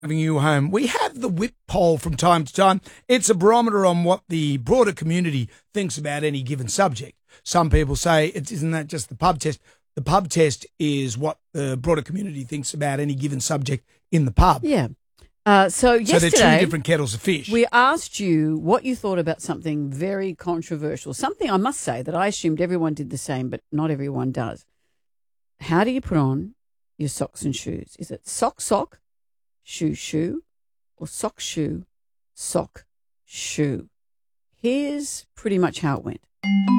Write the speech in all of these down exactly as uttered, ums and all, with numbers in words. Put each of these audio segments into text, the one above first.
Having you home. We have the whip poll from time to time. It's a barometer on what the broader community thinks about any given subject. Some people say, it, isn't that just the pub test? The pub test is what the broader community thinks about any given subject in the pub. Yeah. Uh, so yesterday, so they're two different kettles of fish. We asked you what you thought about something very controversial, something I must say that I assumed everyone did the same, but not everyone does. How do you put on your socks and shoes? Is it sock, sock, shoe, shoe, or sock, shoe, sock, shoe? Here's pretty much how it went.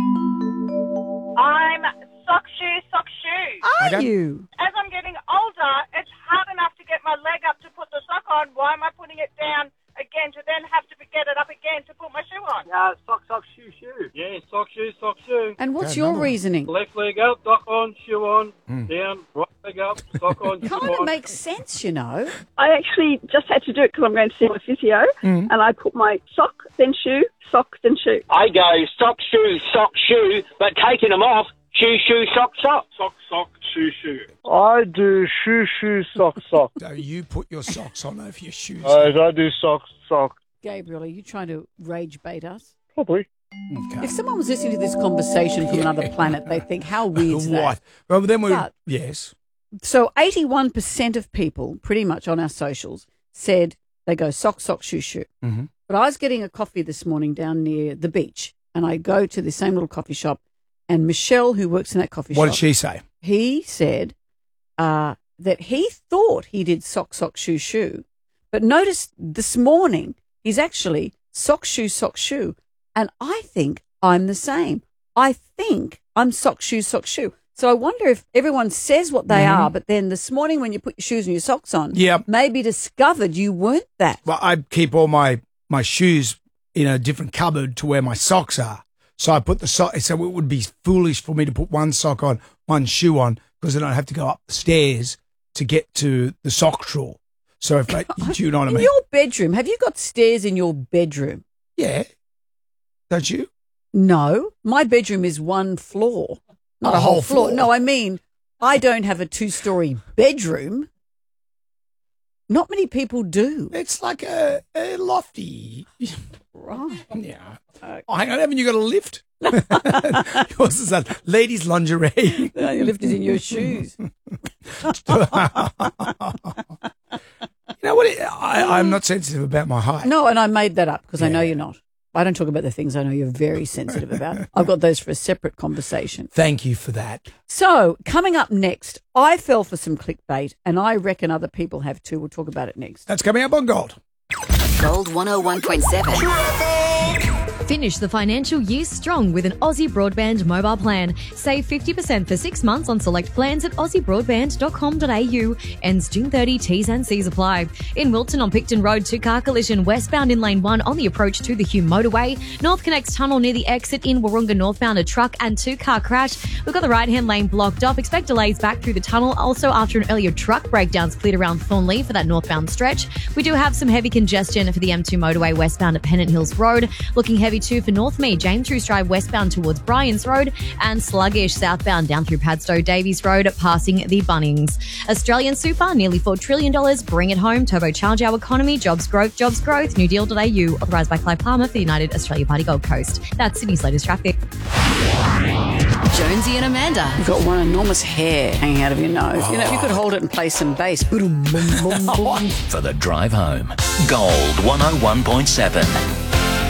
I'm sock, shoe, sock, shoe. Are Okay. you? As I'm getting older, it's hard enough to get my leg up to put the sock on. Why am I putting it down again to then have to get it up again to put my shoe on? Yeah, sock, sock, shoe, shoe. Yeah, sock, shoe, sock, shoe. And what's Okay, your another one. reasoning? Left leg up, sock on, shoe on, Mm. down, right leg up, sock on, shoe Kind of on. makes sense, you know. I actually just had to do it because I'm going to see my physio, Mm. and I put my sock, then shoe, sock, then shoe. I go sock, shoe, sock, shoe, but taking them off, shoe, shoe, sock, sock. Sock, sock, shoe, shoe. I do shoe, shoe, sock, sock. So you put your socks on over your shoes. I, I do sock, sock. Gabriel, are you trying to rage bait us? Probably. Okay. If someone was listening to this conversation from another planet, they think, how weird's that? What? Well, then we. But- yes. So eighty-one percent of people, pretty much on our socials, said they go sock, sock, shoe, shoe. Mhm. But I was getting a coffee this morning down near the beach, and I go to the same little coffee shop, and Michelle, who works in that coffee What shop, did she say? he said uh, that he thought he did sock, sock, shoe, shoe. But notice this morning, he's actually sock, shoe, sock, shoe. And I think I'm the same. I think I'm sock, shoe, sock, shoe. So I wonder if everyone says what they Mhm. are, but then this morning when you put your shoes and your socks on, Yeah. maybe discovered you weren't that. Well, I keep all my, my shoes in a different cupboard to where my socks are. So I put the sock. So it would be foolish for me to put one sock on, one shoe on, because then I'd have to go up the stairs to get to the sock drawer. So if I, do you know what I In mean? your bedroom, have you got stairs in your bedroom? Yeah. Don't you? No, my bedroom is one floor, not A a whole whole floor. floor. No, I mean, I don't have a two-story bedroom. Not many people do. It's like a, a lofty. Right. Yeah. Oh, hang on, haven't you got a lift? Yours is a ladies' lingerie. Your lift is in your shoes. You know what? I, I'm not sensitive about my height. No, and I made that up because I know Yeah. you're not. I don't talk about the things I know you're very sensitive about. I've got those for a separate conversation. Thank you for that. So, coming up next, I fell for some clickbait, and I reckon other people have too. We'll talk about it next. That's coming up on Gold. Gold one oh one point seven. Finish the financial year strong with an Aussie Broadband mobile plan. Save fifty percent for six months on select plans at aussie broadband dot com dot a u. Ends June thirtieth, T's and C's apply. In Wilton on Picton Road, two-car collision westbound in lane one on the approach to the Hume motorway. North Connects Tunnel near the exit in Wahroonga northbound, a truck and two-car crash. We've got the right-hand lane blocked off. Expect delays back through the tunnel. Also, after an earlier truck breakdowns cleared around Thornley for that northbound stretch. We do have some heavy congestion for the M two motorway westbound at Pennant Hills Road. Looking heavy too for North Mead, James Roos Drive westbound towards Bryans Road, and sluggish southbound down through Padstow Davies Road, passing the Bunnings. Australian super, nearly four trillion dollars. Bring it home. Turbocharge our economy. Jobs growth, jobs growth. New deal dot a u. Authorised by Clive Palmer for the United Australia Party Gold Coast. That's Sydney's latest traffic. Jonesy and Amanda. You've got one enormous hair hanging out of your nose. You know, if you could hold it and play some bass. Boom, boom, boom, boom. For the drive home. Gold one oh one point seven.